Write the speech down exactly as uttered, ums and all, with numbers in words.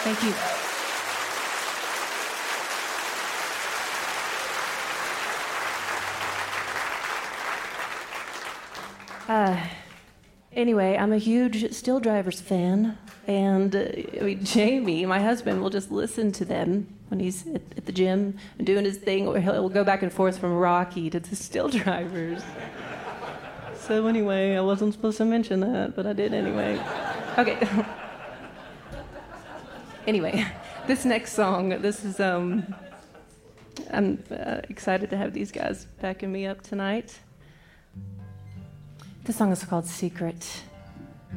Thank you. Uh, anyway, I'm a huge Still Drivers fan, and uh, I mean, Jamie, my husband, will just listen to them when he's at, at the gym and doing his thing, or he'll, he'll go back and forth from Rocky to the Still Drivers. So anyway, I wasn't supposed to mention that, but I did anyway. Okay. Anyway, this next song, this is, um, I'm uh, excited to have these guys backing me up tonight. This song is called Secret.